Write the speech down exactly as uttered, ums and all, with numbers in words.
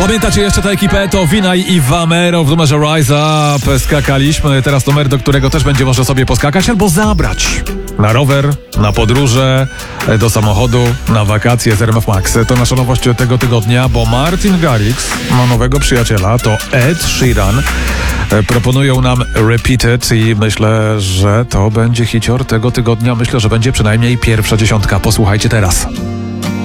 Pamiętacie jeszcze tę ekipę? To Vinay i Vamero w numerze Rise Up. Skakaliśmy. Teraz numer, do którego też będzie można sobie poskakać albo zabrać. Na rower, na podróże, do samochodu, na wakacje z R M F Max. To nasza nowość tego tygodnia, bo Martin Garrix ma nowego przyjaciela, to Ed Sheeran. Proponują nam Repeated i myślę, że to będzie hicior tego tygodnia. Myślę, że będzie przynajmniej pierwsza dziesiątka. Posłuchajcie teraz.